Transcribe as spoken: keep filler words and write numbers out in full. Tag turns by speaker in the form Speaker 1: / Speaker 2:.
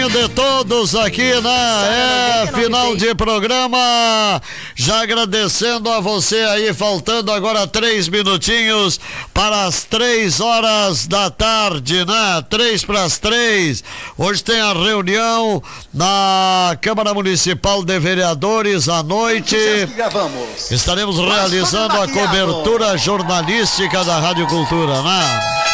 Speaker 1: De todos aqui, né? É final de programa. Já agradecendo a você aí, faltando agora três minutinhos para as três horas da tarde, né? Três para as três. Hoje tem a reunião na Câmara Municipal de Vereadores à noite. Estaremos realizando a cobertura jornalística da Rádio Cultura, né?